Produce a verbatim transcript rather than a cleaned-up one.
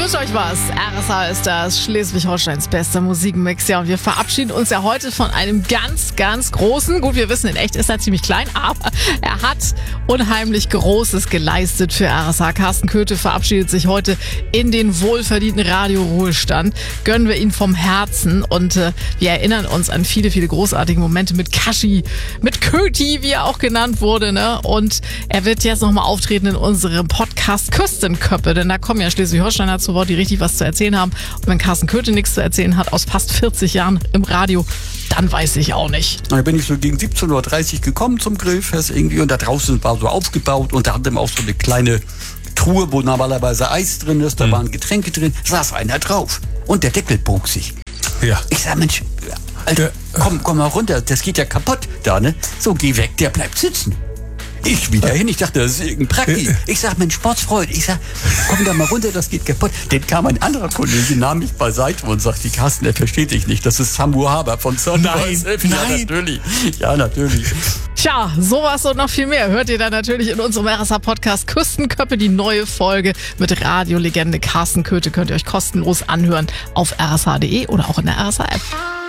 wünsche euch was. R S H ist das Schleswig-Holsteins bester Musikmix. Ja, und wir verabschieden uns ja heute von einem ganz, ganz großen. Gut, wir wissen, in echt ist er ziemlich klein, aber er hat unheimlich Großes geleistet für R S H. Carsten Köthe verabschiedet sich heute in den wohlverdienten Radioruhestand. Gönnen wir ihn vom Herzen und äh, wir erinnern uns an viele, viele großartige Momente mit Kaschi, mit Köti, wie er auch genannt wurde, ne? Und er wird jetzt nochmal auftreten in unserem Podcast Küstenköppe, denn da kommen ja Schleswig-Holsteiner zu Wort, die richtig was zu erzählen haben. Und wenn Carsten Köthe nichts zu erzählen hat aus fast vierzig Jahren im Radio, dann weiß ich auch nicht. Da bin ich so gegen siebzehn Uhr dreißig gekommen zum Grillfest irgendwie und da draußen war so aufgebaut und da hatten wir auch so eine kleine Truhe, wo normalerweise Eis drin ist, da mhm. waren Getränke drin, saß einer drauf und der Deckel bog sich. Ja. Ich sag, Mensch, Alter, komm, komm mal runter, das geht ja kaputt da, ne? So, geh weg, der bleibt sitzen. Ich wieder hin, ich dachte, das ist irgendein Prakti. Ich sag, Mensch, Sportsfreund, ich sag, komm da mal runter, das geht kaputt. Dann kam ein anderer Kollege, nahm mich beiseite und sagte, Carsten, er versteht dich nicht, das ist Samu Haber von Sunrise. Nein, ja, nein. natürlich, ja, natürlich. Tja, sowas und noch viel mehr hört ihr dann natürlich in unserem R S H-Podcast Küstenköppe, die neue Folge mit Radiolegende Carsten Köthe. Könnt ihr euch kostenlos anhören auf r s h punkt d e oder auch in der R S H-App.